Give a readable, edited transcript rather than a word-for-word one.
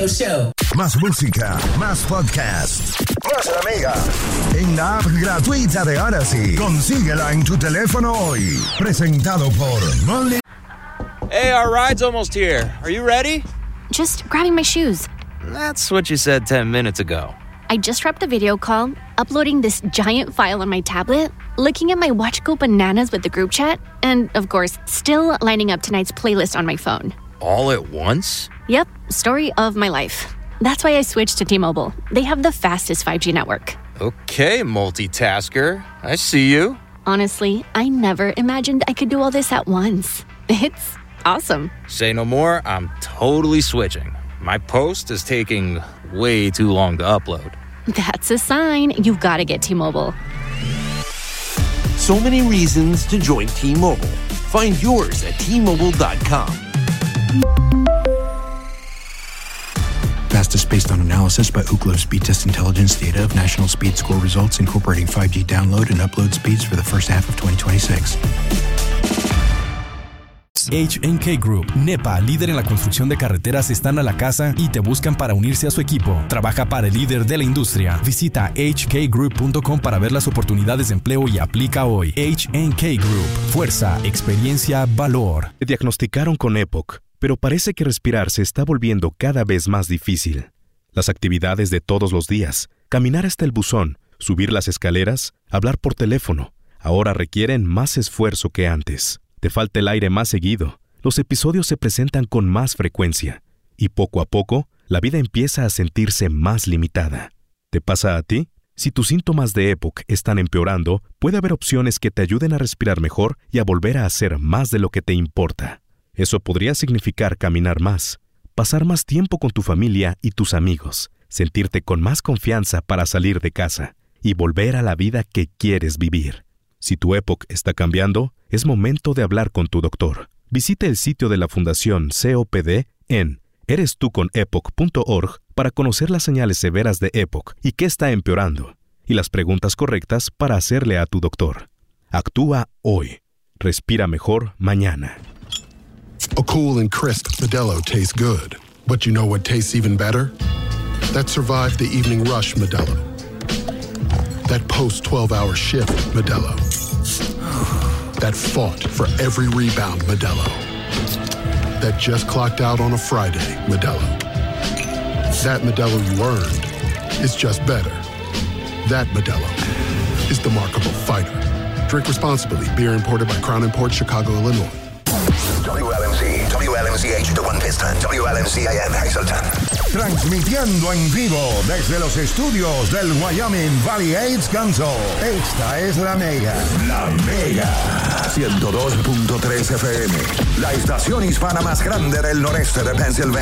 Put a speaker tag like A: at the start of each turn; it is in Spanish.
A: Radio Show.
B: Más música, más podcast, más La Mega. En la app gratuita de Odyssey. Consíguela en tu teléfono hoy. Presentado por Molly.
C: Hey, our ride's almost here. Are you ready?
D: Just grabbing my shoes.
C: That's what you said 10 minutes ago.
D: I just wrapped a video call, uploading this giant file on my tablet, looking at my watch go bananas with the group chat, and, of course, still lining up tonight's playlist on my phone.
C: All at once?
D: Yep, story of my life. That's why I switched to T-Mobile. They have the fastest 5G network.
C: Okay, multitasker. I see you.
D: Honestly, I never imagined I could do all this at once. It's awesome.
C: Say no more, I'm totally switching. My post is taking way too long to upload.
D: That's a sign you've got to get T-Mobile.
E: So many reasons to join T-Mobile. Find yours at T-Mobile.com.
F: Fastest based on analysis by Ookla Speed Test Intelligence data of national speed score results incorporating 5G download and upload speeds for the first half of 2026.
G: HNK Group, NEPA, líder en la construcción de carreteras, están a la casa y te buscan para unirse a su equipo. Trabaja para el líder de la industria. Visita hkgroup.com para ver las oportunidades de empleo y aplica hoy. HNK Group, fuerza, experiencia, valor.
H: Te diagnosticaron con EPOC, pero parece que respirar se está volviendo cada vez más difícil. Las actividades de todos los días, caminar hasta el buzón, subir las escaleras, hablar por teléfono, ahora requieren más esfuerzo que antes. Te falta el aire más seguido, los episodios se presentan con más frecuencia y poco a poco la vida empieza a sentirse más limitada. ¿Te pasa a ti? Si tus síntomas de EPOC están empeorando, puede haber opciones que te ayuden a respirar mejor y a volver a hacer más de lo que te importa. Eso podría significar caminar más, pasar más tiempo con tu familia y tus amigos, sentirte con más confianza para salir de casa y volver a la vida que quieres vivir. Si tu EPOC está cambiando, es momento de hablar con tu doctor. Visite el sitio de la Fundación COPD en erestuconepoc.org para conocer las señales severas de EPOC y qué está empeorando, y las preguntas correctas para hacerle a tu doctor. Actúa hoy. Respira mejor mañana.
I: A cool and crisp Modelo tastes good. But you know what tastes even better? That survived the evening rush Modelo. That post-12-hour shift Modelo. That fought for every rebound Modelo. That just clocked out on a Friday Modelo. That Modelo you earned is just better. That Modelo is the markable fighter. Drink responsibly. Beer imported by Crown Imports, Chicago, Illinois.
B: WLMC, WLMCH, The One Piston, WLMCIN, Hazleton. Transmitiendo en vivo desde los estudios del Wyoming Valley AIDS Council. Esta es La Mega. La Mega. 102.3 FM. La estación hispana más grande del noreste de Pensilvania.